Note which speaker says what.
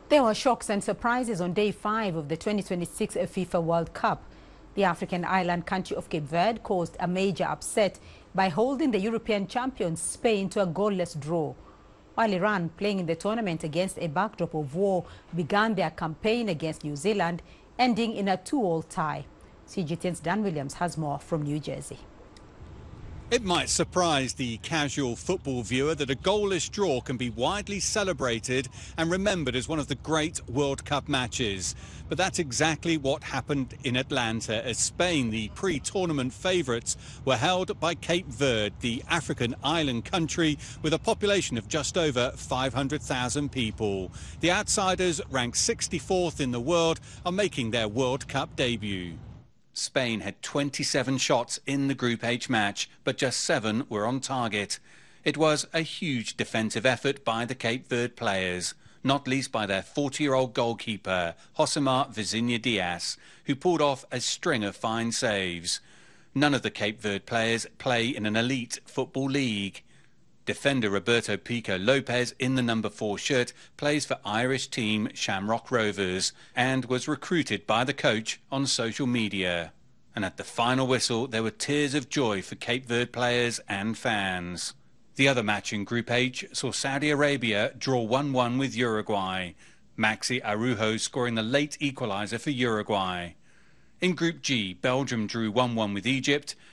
Speaker 1: There were shocks and surprises on day 5 of the 2026 FIFA World Cup. The African island country of Cape Verde caused a major upset by holding the European champions Spain to a goalless draw. While Iran, playing in the tournament against a backdrop of war, began their campaign against New Zealand, ending in a 2-all tie. CGTN's Dan Williams has more from New Jersey.
Speaker 2: It might surprise the casual football viewer that a goalless draw can be widely celebrated and remembered as one of the great World Cup matches. But that's exactly what happened in Atlanta as Spain, the pre-tournament favourites, were held by Cape Verde, the African island country with a population of just over 500,000 people. The outsiders, ranked 64th in the world, are making their World Cup debut. Spain had 27 shots in the Group H match, but just 7 were on target. It was a huge defensive effort by the Cape Verde players, not least by their 40-year-old goalkeeper, Josimar Vizinha Dias, who pulled off a string of fine saves. None of the Cape Verde players play in an elite football league. Defender Roberto Pico Lopez, in the number 4 shirt, plays for Irish team Shamrock Rovers and was recruited by the coach on social media. And at the final whistle, there were tears of joy for Cape Verde players and fans. The other match in Group H saw Saudi Arabia draw 1-1 with Uruguay, Maxi Araujo scoring the late equaliser for Uruguay. In Group G, Belgium drew 1-1 with Egypt,